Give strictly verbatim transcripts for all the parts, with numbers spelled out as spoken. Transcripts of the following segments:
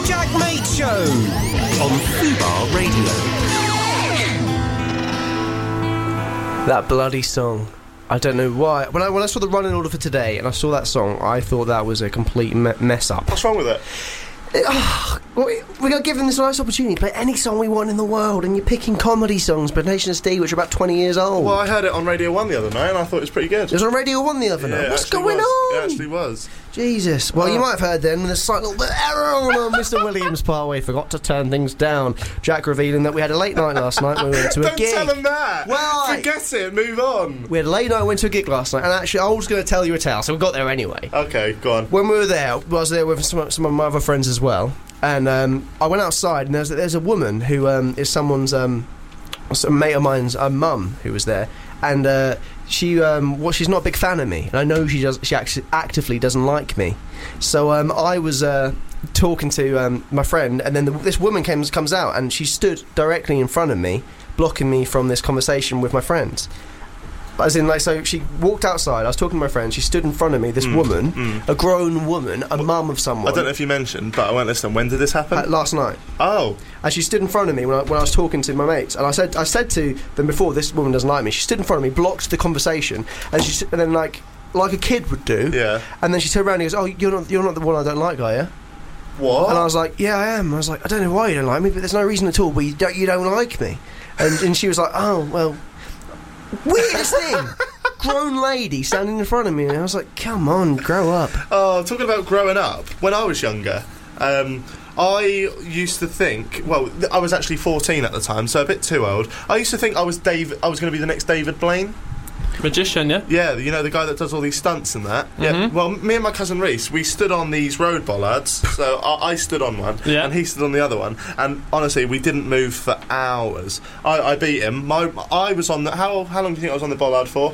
Jack Mate Show on Fubar Radio. That bloody song. I don't know why. When I when I saw the running order for today and I saw that song, I thought that was a complete me- mess up. What's wrong with it? It, oh, we, we're going to give them this nice opportunity to play any song we want in the world, and you're picking comedy songs by Nation S D, which are about twenty years old. Well, I heard it on Radio one the other night, and I thought it was pretty good. It was on Radio one the other yeah, night. What's going was. on? It actually was. Jesus. Well, oh. you might have heard then, there's a slight little bit of error on Mister Williams' part. We forgot to turn things down. Jack revealing that we had a late night last night when we went to a Don't gig. Don't tell him that! Well, Forget it, move on. We had a late night, went to a gig last night, and actually I was going to tell you a tale, so we got there anyway. Okay, go on. When we were there, I was there with some, some of my other friends as well, and um, I went outside, and there's, there's a woman who um, is someone's, um, a mate of mine's uh, mum who was there, and uh, she, um, well, she's not a big fan of me, and I know she does. She actually actively doesn't like me. So um, I was uh, talking to um, my friend, and then the, this woman comes comes out, and she stood directly in front of me, blocking me from this conversation with my friends. As in, like, so she walked outside, I was talking to my friend, she stood in front of me, this mm, woman, mm. a grown woman, a well, mum of someone. I don't know if you mentioned, but I won't listen. When did this happen? Uh, last night. Oh. And she stood in front of me when I, when I was talking to my mates, and I said I said to them before, this woman doesn't like me. She stood in front of me, blocked the conversation, and she and then, like, like a kid would do, yeah. and then she turned around and goes, oh, you're not, you're not the one I don't like, are you? What? And I was like, yeah, I am. I was like, I don't know why you don't like me, but there's no reason at all, but you don't, you don't like me. And, and she was like, oh, well, weirdest thing. Grown lady standing in front of me, and I was like, come on, grow up. Oh, talking about growing up, when I was younger, um, I used to think, well, I was actually fourteen at the time, so a bit too old. I used to think I was Dave, I was going to be the next David Blaine. Magician, yeah? Yeah, you know, the guy that does all these stunts and that. Mm-hmm. Yeah. Well, me and my cousin Reese, we stood on these road bollards. So I, I stood on one, yeah. and he stood on the other one. And honestly, we didn't move for hours. I, I beat him. My, I was on the. How how long do you think I was on the bollard for?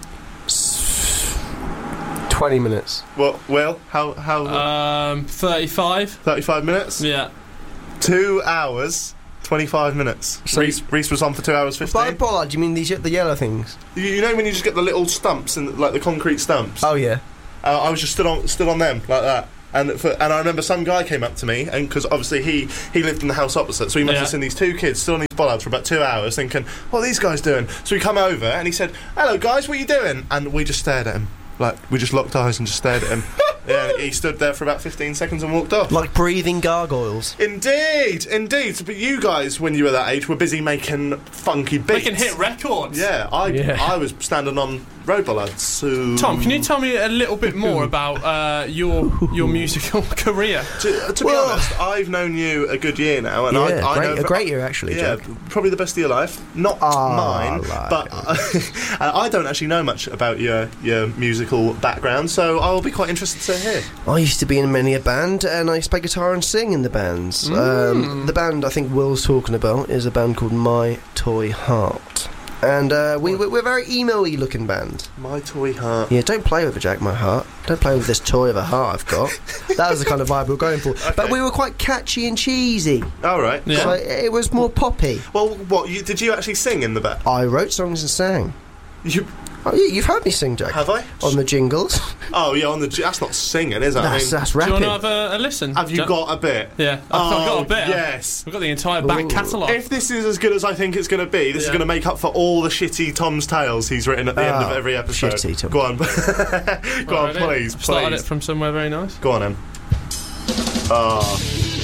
Twenty minutes. Well, Will, how how? Um, thirty-five. Thirty-five minutes. Yeah. Two hours. Twenty-five minutes. So Reese, Reese was on for two hours fifteen. By bollard, do you mean these the yellow things? You, you know when you just get the little stumps and like the concrete stumps. Oh yeah. Uh, I was just stood on stood on them like that, and for, and I remember some guy came up to me, and because obviously he he lived in the house opposite, so he must yeah. have seen these two kids stood on these bollards for about two hours, thinking, what are these guys doing? So we come over, and he said, "Hello guys, what are you doing?" And we just stared at him, like we just locked eyes and just stared at him. Yeah, he stood there for about fifteen seconds and walked off. Like breathing gargoyles. Indeed, indeed. But you guys, when you were that age, were busy making funky beats. Making hit records. Yeah, I yeah. I was standing on road bollards. So Tom, can you tell me a little bit more about uh, your your musical career? To, to be well, honest, I've known you a good year now, and yeah, I, I great, know a great year actually. Yeah, Jack. probably the best of your life. Not oh, mine, like but uh, I don't actually know much about your your musical background, so I'll be quite interested to hear. I used to be in many a band, and I used to play guitar and sing in the bands. Mm. Um, the band I think Will's talking about is a band called My Toy Heart. And uh, we, we're a very emo-y looking band. My Toy Heart. Yeah, don't play with it, Jack, my heart. Don't play with this toy of a heart I've got. That was the kind of vibe we were going for. Okay. But we were quite catchy and cheesy. All right. Yeah. So it was more poppy. Well, what, you, did you actually sing in the band? I wrote songs and sang. You... Oh, yeah, you've heard me sing, Jack. Have I? On the jingles. Oh, yeah, on the... That's not singing, is it? That's, I mean, that's Do rapping. you want to have a, a listen? have you Jack? got a bit? Yeah, I've oh, got a bit. Yes. We've got the entire back Ooh. catalogue. If this is as good as I think it's going to be, this Yeah. is going to make up for all the shitty Tom's Tales he's written at the end of Oh, every episode. shitty Tom. Go on. Go on, Alright, please, I've started please. it from somewhere very nice. Go on, then. Oh.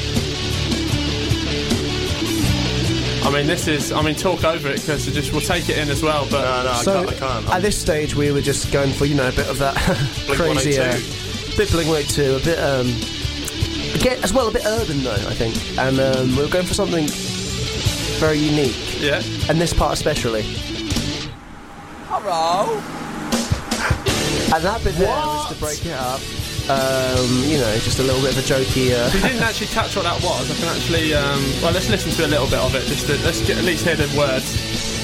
I mean, this is. I mean, talk over it because just we'll take it in as well. But No, no, I So, can't. I can't. at this stage, we were just going for, you know, a bit of that crazy, uh, bit Blink one eighty-two, a bit, um, get as well, a bit urban though, I think, and um, we were going for something very unique, yeah, and this part especially. Hello. And that bit there was to break it up. Um, you know, just a little bit of a jokey. Uh, if you didn't actually catch what that was, I can actually. Um, well, let's listen to a little bit of it. Just to, let's get, at least hear the words.